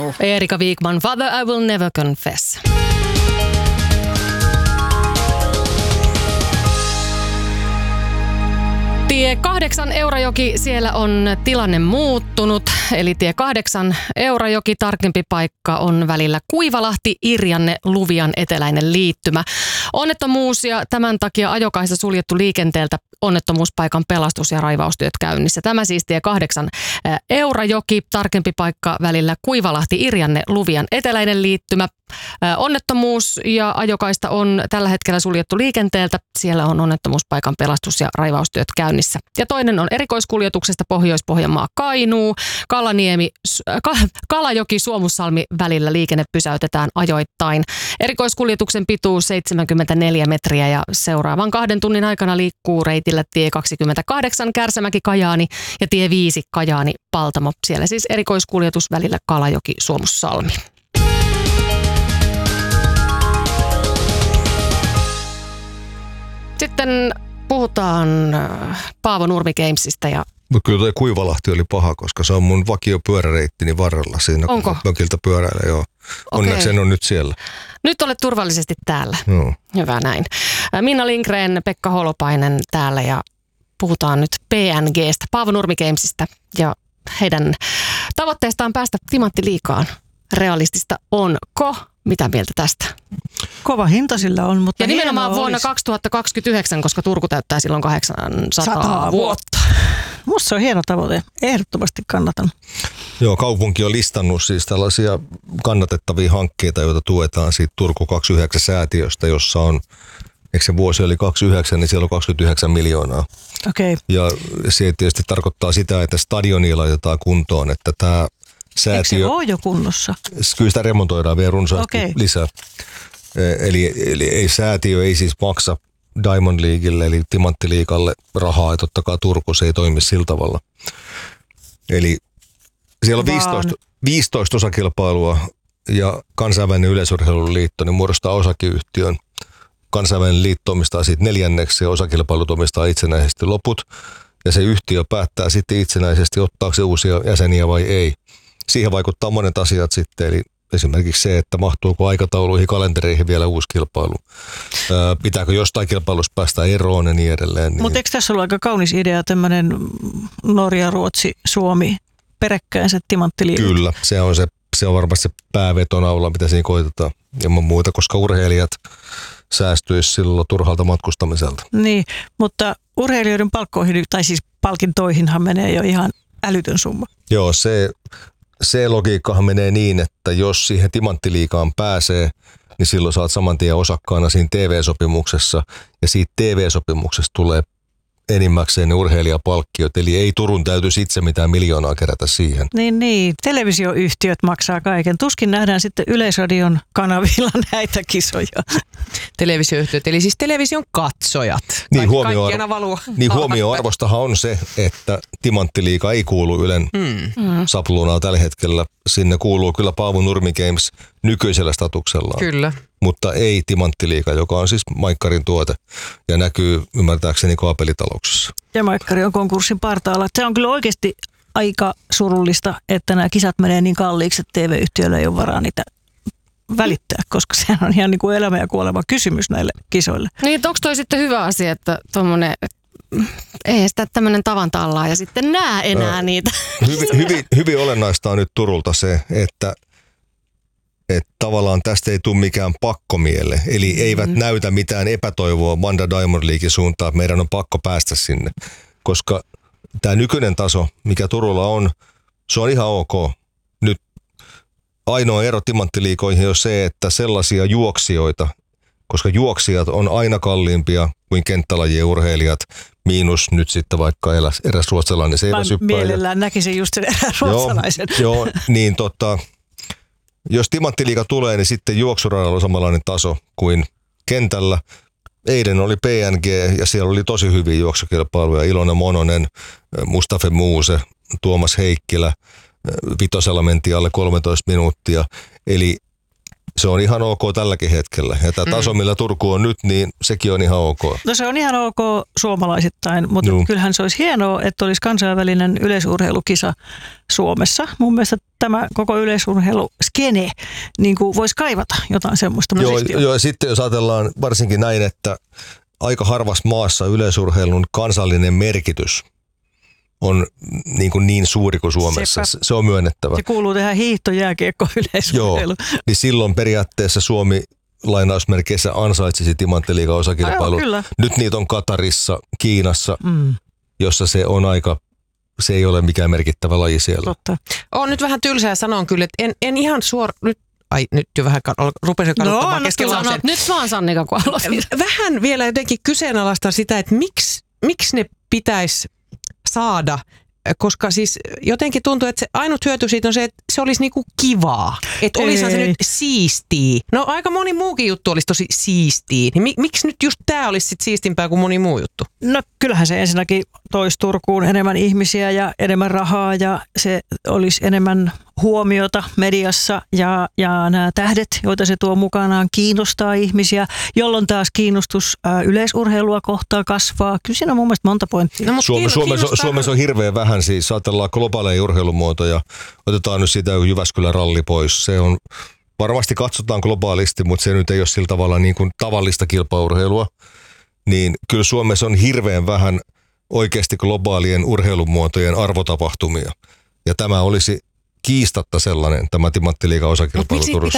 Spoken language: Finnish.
Erika Wigman, Father I Will Never Confess. Tie 8 Eurajoki, siellä on tilanne muuttunut, eli tie 8 Eurajoki, tarkempi paikka on välillä Kuivalahti-Irjanne-Luvian eteläinen liittymä. Onnettomuus ja tämän takia ajokaista suljettu liikenteeltä, onnettomuuspaikan pelastus- ja raivaustyöt käynnissä. Tämä siis tie 8 Eurajoki, tarkempi paikka välillä Kuivalahti-Irjanne-Luvian eteläinen liittymä. Onnettomuus ja ajokaista on tällä hetkellä suljettu liikenteeltä. Siellä on onnettomuuspaikan pelastus- ja raivaustyöt käynnissä. Ja toinen on erikoiskuljetuksesta Pohjois-Pohjanmaa Kainuu. Kalajoki Suomussalmi välillä liikenne pysäytetään ajoittain. Erikoiskuljetuksen pituus 74 metriä ja seuraavan 2 tunnin aikana liikkuu reitillä tie 28 Kärsämäki Kajaani ja tie 5 Kajaani Paltamo. Siellä siis erikoiskuljetus välillä Kalajoki Suomussalmi. Sitten puhutaan Paavo Nurmi Gamesista. Ja no kyllä tuo Kuivalahti oli paha, koska se on mun vakiopyöräreittini varrella siinä. Onko? Mökiltä pyöräillä, joo. Onneksi en ole nyt siellä. Nyt olet turvallisesti täällä. No. Hyvä näin. Minna Lindgren, Pekka Holopainen täällä ja puhutaan nyt PNGstä, Paavo Nurmi Gamesista ja heidän tavoitteestaan päästä timanttiliigaan. Realistista onko? Mitä mieltä tästä? Kova hinta sillä on, mutta ja nimenomaan vuonna 2029, koska Turku täyttää silloin 800 vuotta. Musta se on hieno tavoite. Ehdottomasti kannatan. Joo, kaupunki on listannut siis tällaisia kannatettavia hankkeita, joita tuetaan siitä Turku 29-säätiöstä, jossa on, eikö se vuosi oli 29, niin siellä on 29 miljoonaa. Okei. Ja se tietysti tarkoittaa sitä, että stadionia laitetaan kuntoon, että tämä säätiö... Eikö se ole jo kunnossa? Kyllä sitä remontoidaan vielä runsaasti lisää. Eli ei säätiö ei siis maksa Diamond Leaguelle eli Timanttiliigalle rahaa, ja totta kai Turku se ei toimi sillä tavalla. Eli siellä on 15 osakilpailua ja kansainvälinen yleisurheiluliitto niin muodostaa osakeyhtiön. Kansainvälinen liitto omistaa siitä 4 ja osakilpailut omistaa itsenäisesti loput. Ja se yhtiö päättää sitten itsenäisesti, ottaako se uusia jäseniä vai ei. Siihen vaikuttaa monet asiat sitten, eli esimerkiksi se, että mahtuuko aikatauluihin, kalentereihin vielä uusi kilpailu. Pitääkö jostain kilpailusta päästä eroon ja niin edelleen. Niin. Mutta eikö tässä ollut aika kaunis idea, tämmöinen Norja, Ruotsi, Suomi, peräkkäin se timanttiliiga? Kyllä, se on varmasti se päävetonaula, mitä siinä koitetaan ilman muuta, koska urheilijat säästyisi silloin turhalta matkustamiselta. Niin, mutta urheilijoiden palkkoihin, tai siis palkintoihinhan menee jo ihan älytön summa. Joo, se logiikkahan menee niin, että jos siihen timanttiliigaan pääsee, niin silloin saat saman tien osakkaana siinä TV-sopimuksessa, ja siitä TV-sopimuksesta tulee enimmäkseen ne urheilijapalkkiot, eli ei Turun täytyisi itse mitään miljoonaa kerätä siihen. Niin, televisioyhtiöt maksaa kaiken. Tuskin nähdään sitten Yleisradion kanavilla näitä kisoja. Televisioyhtiöt, eli siis television katsojat. Niin, huomioarvostahan on se, että timanttiliiga ei kuulu Ylen sapluunaan tällä hetkellä. Sinne kuuluu kyllä Paavo Nurmi Games nykyisellä statuksellaan. Kyllä. Mutta ei timanttiliiga, joka on siis Maikkarin tuote ja näkyy ymmärtääkseni kaapelitalouksissa. Ja Maikkari on konkurssin partaalla. Se on kyllä oikeasti aika surullista, että nämä kisat menee niin kalliiksi, että TV-yhtiöillä ei ole varaa niitä välittää, koska sehän on ihan niin kuin elämä ja kuolema kysymys näille kisoille. Niin, onko toi sitten hyvä asia, että tuommoinen, ei sitä tämmöinen tavantallaa ja sitten näe enää niitä. Hyvin olennaista on nyt Turulta se, että tavallaan tästä ei tule mikään pakkomielle. Eli eivät näytä mitään epätoivoa Vanda Diamond Leaguein suuntaan, että meidän on pakko päästä sinne. Koska tämä nykyinen taso, mikä Turulla on, se on ihan ok. Nyt ainoa ero timanttiliigoihin on se, että sellaisia juoksijoita, koska juoksijat on aina kalliimpia kuin kenttälajien urheilijat, miinus nyt sitten vaikka eräs ruotsalainen seiväsyppäjä. Mielellään näkisin just sen eräs ruotsalaisen. Joo, niin jos timanttiliiga tulee, niin sitten juoksuradalla on samanlainen taso kuin kentällä. Eilen oli PNG ja siellä oli tosi hyviä juoksukilpailuja. Ilona Mononen, Mustafa Muuse, Tuomas Heikkilä. Vitosella mentiin alle 13 minuuttia. Eli se on ihan ok tälläkin hetkellä. Ja tämä taso, millä Turku on nyt, niin sekin on ihan ok. No se on ihan ok suomalaisittain, mutta kyllähän se olisi hienoa, että olisi kansainvälinen yleisurheilukisa Suomessa. Mun mielestä tämä koko yleisurheiluskene niin kuin voisi kaivata jotain semmoista. Joo, ja sitten jos ajatellaan varsinkin näin, että aika harvassa maassa yleisurheilun kansallinen merkitys on niin suuri kuin Suomessa. Se on myönnettävä. Se kuuluu tähän hiihtojääkiekko yleisurheilu. Joo, niin silloin periaatteessa Suomi lainausmerkeissä ansaitsisi timanttiliigan osakilpailun. Nyt niitä on Katarissa, Kiinassa, jossa se on se ei ole mikään merkittävä laji siellä. Totta. On nyt vähän tylsää sanon kyllä, että en ihan nyt jo vähän rupesin kaduttamaan kesken lauseen. Nyt vaan Sannika, kun aloitin. Vähän vielä jotenkin kyseenalaistaa sitä, että miksi ne pitäisi saada, koska siis jotenkin tuntuu, että se ainut hyöty siitä on se, että se olisi niinku kivaa. Että olisihan se nyt siistiä. No aika moni muukin juttu olisi tosi siistiä. Niin miksi nyt just tämä olisi sit siistimpää kuin moni muu juttu? No kyllähän se ensinnäkin toisi Turkuun enemmän ihmisiä ja enemmän rahaa ja se olisi enemmän huomiota mediassa ja nämä tähdet, joita se tuo mukanaan, kiinnostaa ihmisiä, jolloin taas kiinnostus yleisurheilua kohtaan kasvaa. Kyllä siinä on mun mielestä monta pointtia. No, Suomessa on hirveän vähän, siis ajatellaan globaaleja urheilumuotoja. Otetaan nyt siitä Jyväskylän ralli pois. Se on, varmasti katsotaan globaalisti, mutta se nyt ei ole sillä tavalla niin kuin tavallista kilpaurheilua. Niin kyllä Suomessa on hirveän vähän oikeasti globaalien urheilumuotojen arvotapahtumia. Ja tämä olisi kiistatta sellainen, tämä timanttiliigan osakilpailu Turussa.